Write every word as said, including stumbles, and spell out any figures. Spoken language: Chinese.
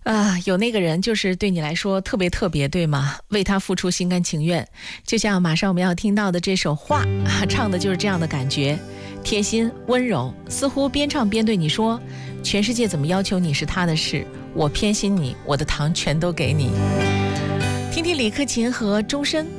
啊，有那个人就是对你来说特别特别，对吗？为他付出心甘情愿，就像马上我们要听到的这首话，唱的就是这样的感觉，贴心温柔，似乎边唱边对你说，全世界怎么要求你是他的事，我偏心你，我的糖全都给你。听听李克勤和钟声